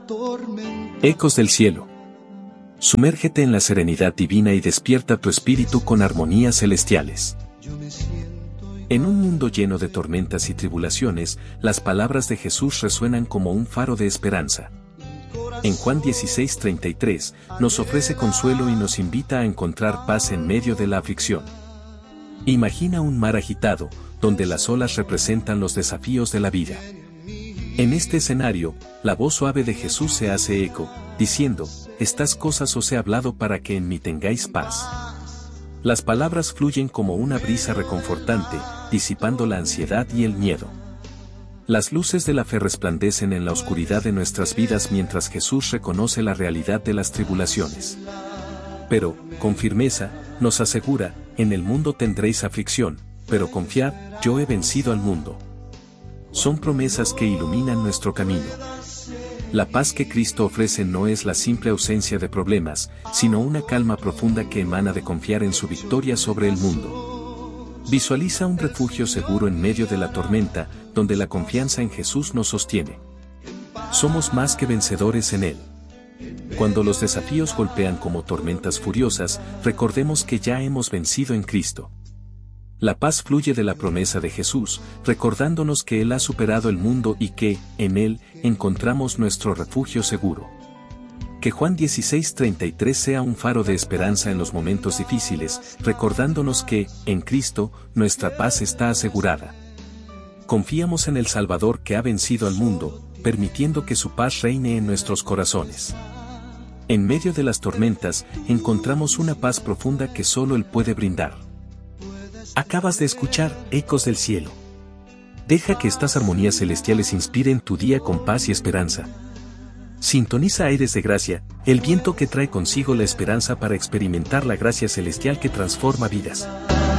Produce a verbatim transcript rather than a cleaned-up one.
Ecos del cielo. Sumérgete en la serenidad divina y despierta tu espíritu con armonías celestiales. En un mundo lleno de tormentas y tribulaciones, las palabras de Jesús resuenan como un faro de esperanza. En Juan dieciséis treinta y tres, nos ofrece consuelo y nos invita a encontrar paz en medio de la aflicción. Imagina un mar agitado, donde las olas representan los desafíos de la vida. En este escenario, la voz suave de Jesús se hace eco, diciendo, «Estas cosas os he hablado para que en mí tengáis paz». Las palabras fluyen como una brisa reconfortante, disipando la ansiedad y el miedo. Las luces de la fe resplandecen en la oscuridad de nuestras vidas mientras Jesús reconoce la realidad de las tribulaciones. Pero, con firmeza, nos asegura, en el mundo tendréis aflicción, pero confiad, yo he vencido al mundo. Son promesas que iluminan nuestro camino. La paz que Cristo ofrece no es la simple ausencia de problemas, sino una calma profunda que emana de confiar en su victoria sobre el mundo. Visualiza un refugio seguro en medio de la tormenta, donde la confianza en Jesús nos sostiene. Somos más que vencedores en Él. Cuando los desafíos golpean como tormentas furiosas, recordemos que ya hemos vencido en Cristo. La paz fluye de la promesa de Jesús, recordándonos que Él ha superado el mundo y que, en Él, encontramos nuestro refugio seguro. Que Juan dieciséis treinta y tres sea un faro de esperanza en los momentos difíciles, recordándonos que, en Cristo, nuestra paz está asegurada. Confiamos en el Salvador que ha vencido al mundo, permitiendo que su paz reine en nuestros corazones. En medio de las tormentas, encontramos una paz profunda que solo Él puede brindar. Acabas de escuchar Ecos del Cielo. Deja que estas armonías celestiales inspiren tu día con paz y esperanza. Sintoniza Aires de Gracia, el viento que trae consigo la esperanza para experimentar la gracia celestial que transforma vidas.